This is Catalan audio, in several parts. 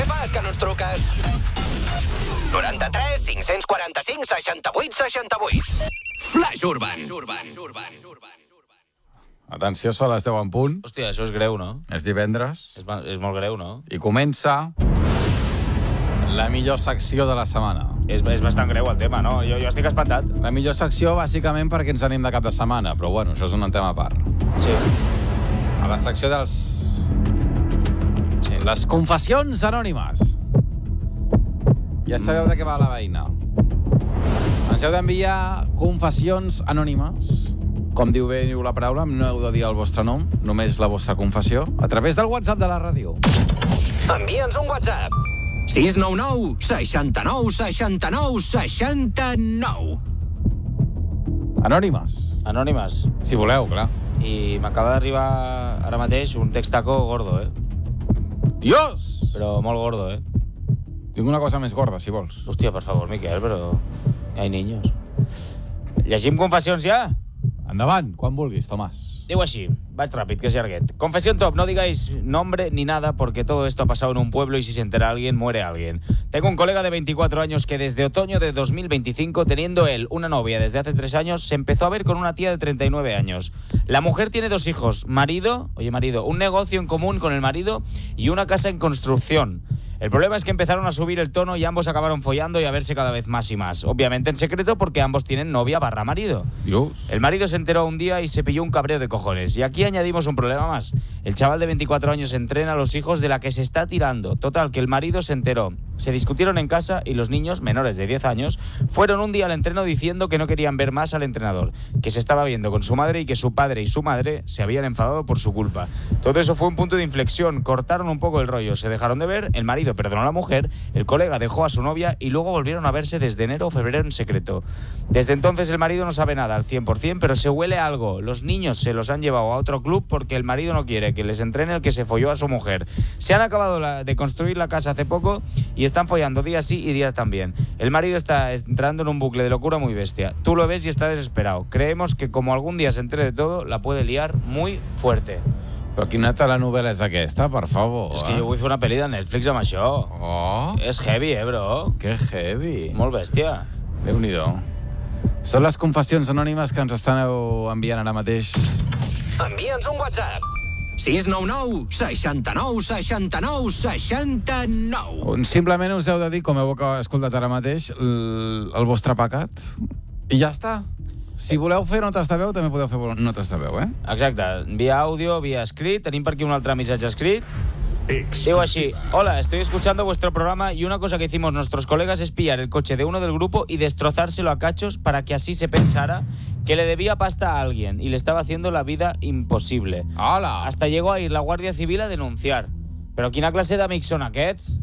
què fas, que no ens truques? 93 545 68 68. Flash Urban. Atenció, són les 10 en punt. Hòstia, això és greu, no? És divendres. És molt greu, no? I comença la millor secció de la setmana. És bastant greu el tema, no? Jo estic espantat. La millor secció, bàsicament, perquè ens anem de cap de setmana. Però, bueno, això és un tema a part. Sí. A la secció dels... Sí. Les confessions anònimes. Ja sabeu de què va la veïna. Ens heu d'enviar confessions anònimes. Com diu la paraula, no heu de dir el vostre nom, només la vostra confessió, a través del WhatsApp de la ràdio. Envia'ns un WhatsApp. 699 69 69 69. Anònimes. Si voleu, clar. I m'acaba d'arribar ara mateix un textaco gordo, Dios! Però molt gordo, Tinc una cosa més gorda, si vols. Hòstia, per favor, Miquel, però... Hay niños. Llegim confessions ja? Endavant, quan vulguis, Tomàs. Digo así, va rápido, que es larguet. Confesión top, no digáis nombre ni nada porque todo esto ha pasado en un pueblo y si se entera alguien, muere alguien. Tengo un colega de 24 años que desde otoño de 2025, teniendo él una novia desde hace 3 años, se empezó a ver con una tía de 39 años. La mujer tiene 2 hijos, marido, un negocio en común con el marido y una casa en construcción. El problema es que empezaron a subir el tono y ambos acabaron follando y a verse cada vez más y más. Obviamente en secreto porque ambos tienen novia / marido. Dios. El marido se enteró un día y se pilló un cabreo de cojones. Y aquí añadimos un problema más. El chaval de 24 años entrena a los hijos de la que se está tirando. Total, que el marido se enteró. Se discutieron en casa y los niños, menores de 10 años, fueron un día al entreno diciendo que no querían ver más al entrenador, que se estaba viendo con su madre y que su padre y su madre se habían enfadado por su culpa. Todo eso fue un punto de inflexión. Cortaron un poco el rollo, se dejaron de ver, el marido perdonó a la mujer, el colega dejó a su novia y luego volvieron a verse desde enero o febrero en secreto. Desde entonces el marido no sabe nada al 100%, pero se huele algo. Los niños se los han llevado a otro club porque el marido no quiere que les entrene el que se folló a su mujer. Se han acabado de construir la casa hace poco y están follando días sí y días también. El marido está entrando en un bucle de locura muy bestia. Tú lo ves y está desesperado. Creemos que como algún día se entere de todo, la puede liar muy fuerte. Però quina telenovela és aquesta, per favor? És que jo vull fer una pel·li de Netflix amb això. Oh. És heavy, bro? Que heavy. Molt bèstia. Déu-n'hi-do. Són les confessions anònimes que ens estàneu enviant ara mateix. Envia'ns un WhatsApp. 699 69 69 69. Simplement us heu de dir, com heu escoltat ara mateix, el vostre pecat. I ja està. Si voleu fer notes de veu, també podeu fer notes de veu, Exacte. Vía audio, vía escrit. Tenim per aquí un altre missatge escrit. Digo así: hola, estoy escuchando vuestro programa y una cosa que hicimos nuestros colegas es pillar el coche de uno del grupo y destrozárselo a cachos para que así se pensara que le debía pasta a alguien y le estaba haciendo la vida imposible. Hola. Hasta llegó a ir la Guàrdia Civil a denunciar. Però quina classe d'amics són aquests?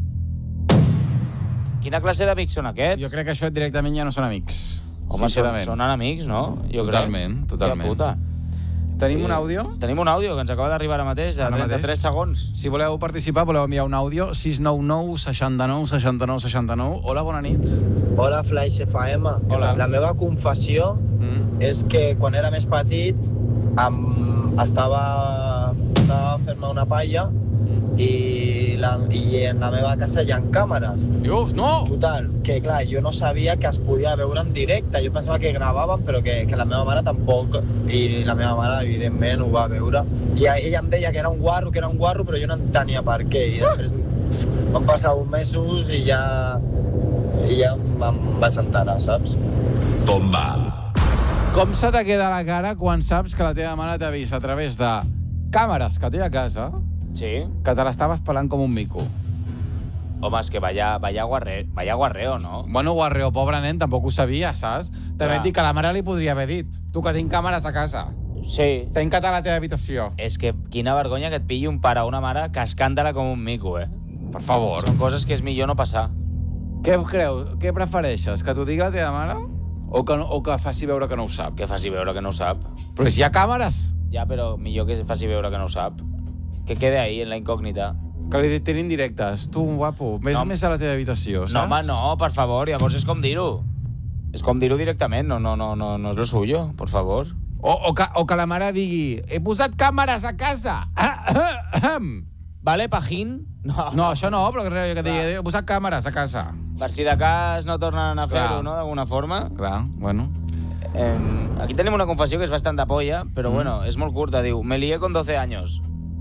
Quina classe d'amics són aquests? Jo crec que això directament ja no són amics. Home, són enemics, no? Jo totalment. Puta. Tenim un àudio? Tenim un àudio que ens acaba d'arribar ara mateix, de 33 segons. Si voleu participar, voleu enviar un àudio, 699 69 69 69. Hola, bona nit. Hola, Flash FM. Hola. La meva confessió és que quan era més petit estava fent-me una palla i en la meva casa hi ha càmeres. Dios, no! Total, que clar, jo no sabia que es podia veure en directe. Jo pensava que gravaven, però que la meva mare tampoc. I la meva mare, evidentment, ho va veure. I ella em deia que era un guarro, però jo no entenia per què. I després van passar uns mesos i ja em vaig enterar, saps? Bomba. Com se te queda la cara quan saps que la teva mare t'ha vist a través de càmeres que té a casa, Sí. que te l'estaves pelant com un mico? Home, és que vaya guarreo, no? Bueno, guarreo, pobre nen, tampoc ho sabia, saps? També Clar. et dic que la mare li podria haver dit: tu, que tinc càmeres a casa, Sí. tanca't a la teva habitació. És que quina vergonya que et pilli un pare o una mare cascant-te-la com un mico, Per favor. Són coses que és millor no passar. Què creus? Què prefereixes? Que t'ho digui la teva mare? O que faci veure que no ho sap? Que faci veure que no ho sap. Però si hi ha càmeres, Ja, però millor que faci veure que no ho sap. Que quede ahí, en la incògnita. que li tenen directes. Tu, guapo, més a la teva habitació, saps? No, home, no, per favor, llavors és com dir-ho. És com dir-ho directament, no és lo suyo, por favor. O que la mare digui: he posat càmeres a casa. ¿vale? Pajín. No, això no, però que digui, he posat càmeres a casa. Per si de cas no tornen a fer-ho, no?, d'alguna forma. Clar, bueno. Aquí tenim una confessió que és bastant de polla, però bueno, és molt curta. Diu, me lié con 12 años.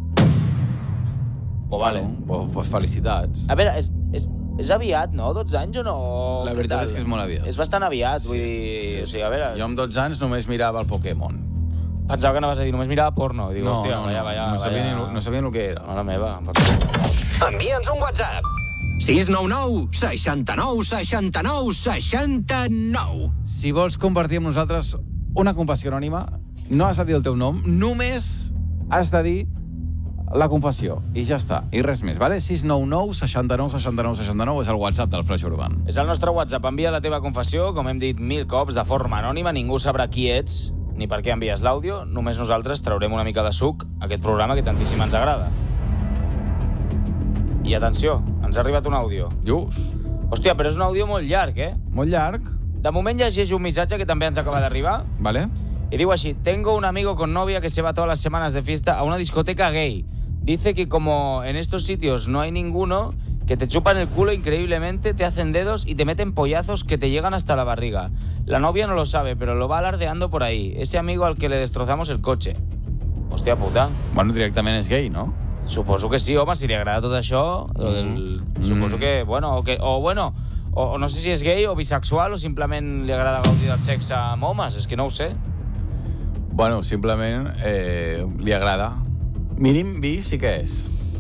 Pues vale. Pues felicitats. A veure, és aviat, no? 12 anys o no? La veritat és que és molt aviat. És bastant aviat, vull dir... O sigui, a veure... Jo amb 12 anys només mirava el Pokémon. Pensava que anaves a dir, només mirava porno. Dic, hòstia, no sabia el que era. Mare meva. Envia'ns un WhatsApp. 699 69 69 69. Si vols compartir amb nosaltres una confessió anònima, no has de dir el teu nom, només has de dir la confessió. I ja està. I res més, vale? 699 69 69 69 és el WhatsApp del Flash Urban. És el nostre WhatsApp. Envia la teva confessió, com hem dit 1000 cops, de forma anònima. Ningú sabrà qui ets ni per què envies l'àudio. Només nosaltres traurem una mica de suc a aquest programa que tantíssim ens agrada. I atenció, ens ha arribat un àudio. Dius? Hòstia, però és un àudio molt llarg, Molt llarg. De moment llegeix un missatge que també ens acaba d'arribar. Vale. Y digo así, tengo un amigo con novia que se va todas las semanas de fiesta a una discoteca gay. Dice que como en estos sitios no hay ninguno, que te chupan el culo increíblemente, te hacen dedos y te meten pollazos que te llegan hasta la barriga. La novia no lo sabe, pero lo va alardeando por ahí. Ese amigo al que le destrozamos el coche. Hòstia puta. Bueno, directament és gay, no? Suposo que sí, home, si li agrada tot això. Suposo que, bueno, o no sé si és gay o bisexual o simplement li agrada gaudir del sexe amb homes, és que no ho sé. Bueno, simplement li agrada. Mínim bi sí que és.